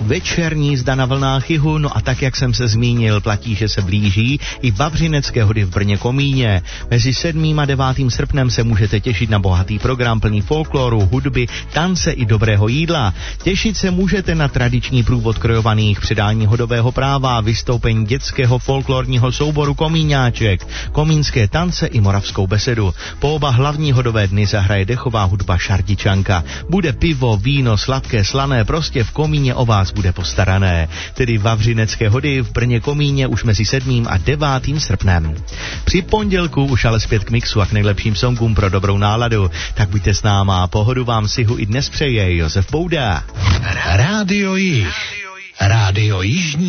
Večerní jízda na vlnách jihu, no a tak, jak jsem se zmínil, platí, že se blíží i Vavřinecké hody v Brně Komíně. Mezi 7. a 9. srpnem se můžete těšit na bohatý program plný folkloru, hudby, tance i dobrého jídla. Těšit se můžete na tradiční průvod krojovaných, předání hodového práva, vystoupení dětského folklorního souboru Komíňáček, komínské tance i moravskou besedu. Po oba hlavní hodové dny zahraje dechová hudba Šardičanka. Bude pivo, víno, sladké, slané, prostě v Komíně o vás bude postarané. Tedy Vavřinecké hody v Brně Komíně už mezi 7. a 9. srpnem. Při pondělku už ale zpět k mixu a k nejlepším songům pro dobrou náladu. Tak buďte s náma, pohodu vám sihu i dnes přeje Josef Bouda. Rádio Jih. Rádio Jižní